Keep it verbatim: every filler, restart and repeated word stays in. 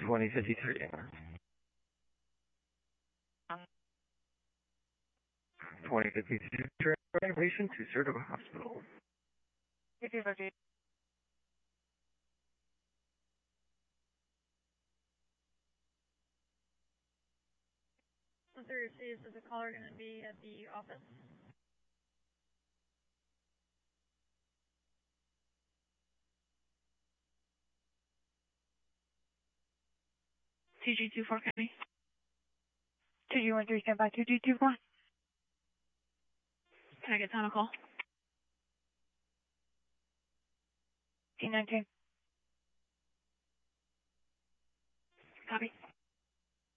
twenty fifty-three. twenty fifty-three, transferring patient to Surgical Hospital. Once we receive, is the caller going to be at the office? two G two four, County. two G one three, stand by two G two four. Can I get time to call? T nineteen. Copy.